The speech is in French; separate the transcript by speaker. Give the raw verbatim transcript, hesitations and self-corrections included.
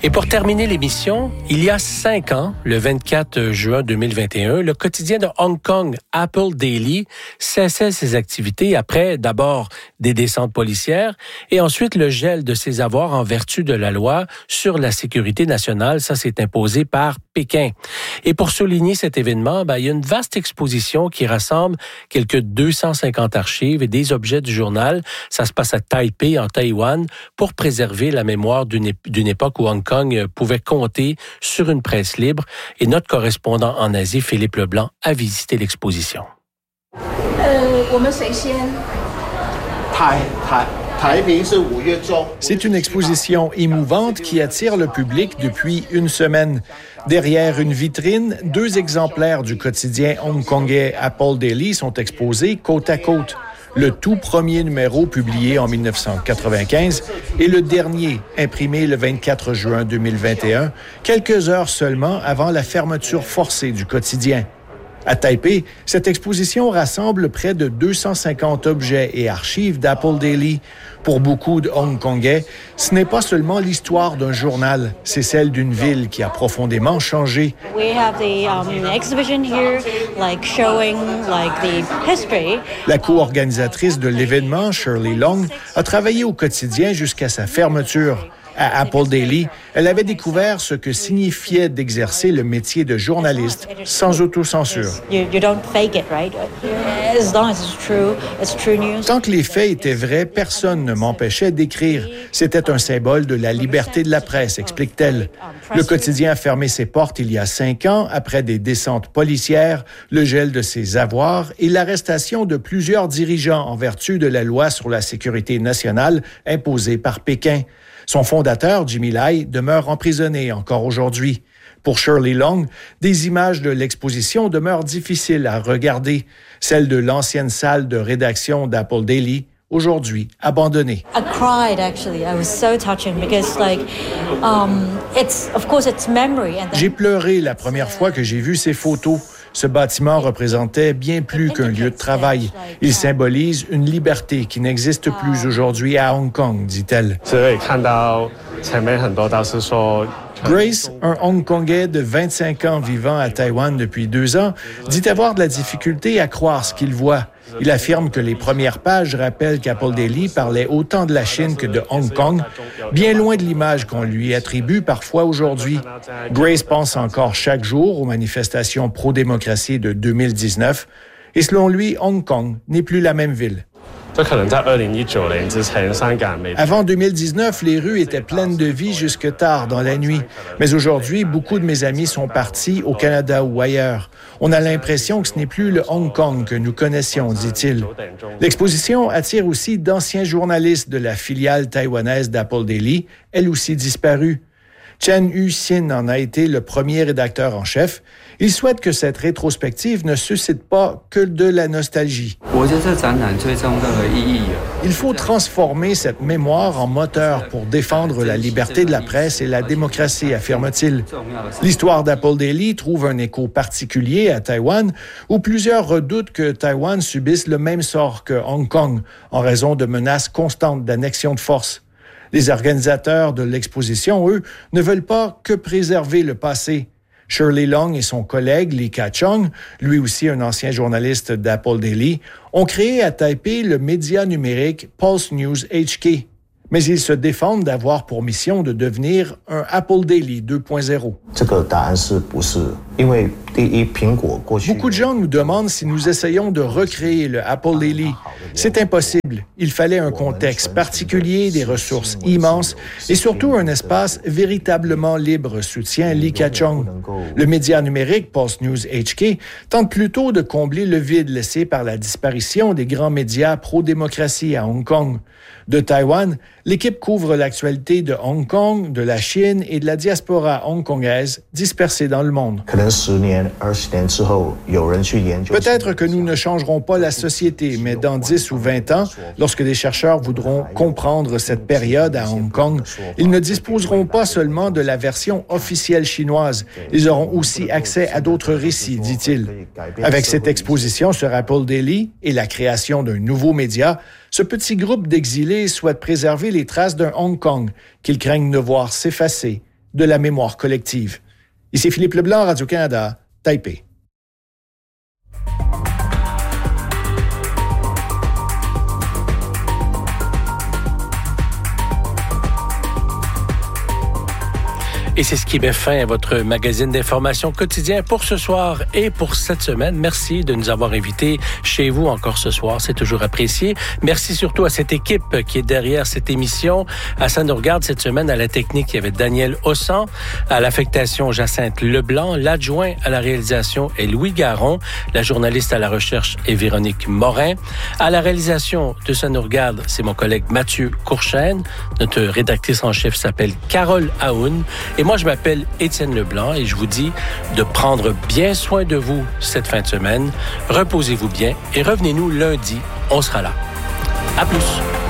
Speaker 1: Et pour terminer l'émission, il y a cinq ans, le vingt-quatre juin deux mille vingt et un, le quotidien de Hong Kong, Apple Daily, cessait ses activités après d'abord des descentes policières et ensuite le gel de ses avoirs en vertu de la loi sur la sécurité nationale. Ça s'est imposé par Pékin. Et pour souligner cet événement, ben, il y a une vaste exposition qui rassemble quelques deux cent cinquante archives et des objets du journal. Ça se passe à Taipei, en Taïwan, pour préserver la mémoire d'une, ép- d'une époque où Hong Kong pouvait compter sur une presse libre. Et notre correspondant en Asie, Philippe Leblanc, a visité l'exposition.
Speaker 2: C'est une exposition émouvante qui attire le public depuis une semaine. Derrière une vitrine, deux exemplaires du quotidien hongkongais Apple Daily sont exposés côte à côte. Le tout premier numéro publié en dix-neuf cent quatre-vingt-quinze et le dernier imprimé le vingt-quatre juin deux mille vingt et un, quelques heures seulement avant la fermeture forcée du quotidien. À Taipei, cette exposition rassemble près de deux cent cinquante objets et archives d'Apple Daily. Pour beaucoup de Hongkongais, ce n'est pas seulement l'histoire d'un journal, c'est celle d'une ville qui a profondément changé.
Speaker 3: We have the um, exhibition here, like showing like the history.
Speaker 2: La co-organisatrice de l'événement, Shirley Long, a travaillé au quotidien jusqu'à sa fermeture. À Apple Daily, elle avait découvert ce que signifiait d'exercer le métier de journaliste sans autocensure.
Speaker 3: You, you don't fake it, right? As long as it's true, it's true news.
Speaker 2: Tant que les faits étaient vrais, personne ne m'empêchait d'écrire. C'était un symbole de la liberté de la presse, explique-t-elle. Le quotidien a fermé ses portes il y a cinq ans après des descentes policières, le gel de ses avoirs et l'arrestation de plusieurs dirigeants en vertu de la loi sur la sécurité nationale imposée par Pékin. Son fondateur, Jimmy Lai, demeure emprisonné encore aujourd'hui. Pour Shirley Long, des images de l'exposition demeurent difficiles à regarder. Celle de l'ancienne salle de rédaction d'Apple Daily, aujourd'hui abandonnée.
Speaker 3: I cried actually. I was so touching because like um it's of course it's memory and then...
Speaker 2: J'ai pleuré la première fois que j'ai vu ces photos. Ce bâtiment représentait bien plus qu'un lieu de travail. Il symbolise une liberté qui n'existe plus aujourd'hui à Hong Kong, dit-elle. Grace, un Hongkongais de vingt-cinq ans vivant à Taïwan depuis deux ans, dit avoir de la difficulté à croire ce qu'il voit. Il affirme que les premières pages rappellent qu'Apple Daily parlait autant de la Chine que de Hong Kong, bien loin de l'image qu'on lui attribue parfois aujourd'hui. Grace pense encore chaque jour aux manifestations pro-démocratie de deux mille dix-neuf et selon lui, Hong Kong n'est plus la même ville. Avant deux mille dix-neuf, les rues étaient pleines de vie jusque tard dans la nuit. Mais aujourd'hui, beaucoup de mes amis sont partis au Canada ou ailleurs. On a l'impression que ce n'est plus le Hong Kong que nous connaissions, dit-il. L'exposition attire aussi d'anciens journalistes de la filiale taïwanaise d'Apple Daily, elle aussi disparue. Chen Yu-Sin en a été le premier rédacteur en chef. Il souhaite que cette rétrospective ne suscite pas que de la nostalgie. Il faut transformer cette mémoire en moteur pour défendre la liberté de la presse et la démocratie, affirme-t-il. L'histoire d'Apple Daily trouve un écho particulier à Taïwan, où plusieurs redoutent que Taïwan subisse le même sort que Hong Kong, en raison de menaces constantes d'annexion de force. Les organisateurs de l'exposition, eux, ne veulent pas que préserver le passé. Shirley Long et son collègue Li Ka-chong, lui aussi un ancien journaliste d'Apple Daily, ont créé à Taipei le média numérique Pulse News H K. Mais ils se défendent d'avoir pour mission de devenir un Apple Daily deux point zéro. Beaucoup de gens nous demandent si nous essayons de recréer le Apple Daily. C'est impossible. Il fallait un contexte particulier, des ressources immenses et surtout un espace véritablement libre, soutient Li Ka-chong. Le média numérique Pulse News H K tente plutôt de combler le vide laissé par la disparition des grands médias pro-démocratie à Hong Kong. De Taïwan, l'équipe couvre l'actualité de Hong Kong, de la Chine et de la diaspora hongkongaise dispersée dans le monde. Peut-être que nous ne changerons pas la société, mais dans dix ou vingt ans, lorsque des chercheurs voudront comprendre cette période à Hong Kong, ils ne disposeront pas seulement de la version officielle chinoise. Ils auront aussi accès à d'autres récits, dit-il. Avec cette exposition sur Apple Daily et la création d'un nouveau média, ce petit groupe d'exilés souhaite préserver les traces d'un Hong Kong qu'ils craignent de voir s'effacer de la mémoire collective. Ici Philippe Leblanc, Radio-Canada, Taipei.
Speaker 1: Et c'est ce qui met fin à votre magazine d'information quotidien pour ce soir et pour cette semaine. Merci de nous avoir invités chez vous encore ce soir. C'est toujours apprécié. Merci surtout à cette équipe qui est derrière cette émission. À Ça nous regarde cette semaine, à la technique, il y avait Daniel Ossan. À l'affectation, Jacinthe Leblanc. L'adjoint à la réalisation est Louis Garon. La journaliste à la recherche est Véronique Morin. À la réalisation de Ça nous regarde, c'est mon collègue Mathieu Courchaine. Notre rédactrice en chef s'appelle Carole Aoun. Et moi, je m'appelle Étienne Leblanc et je vous dis de prendre bien soin de vous cette fin de semaine. Reposez-vous bien et revenez-nous lundi. On sera là. À plus.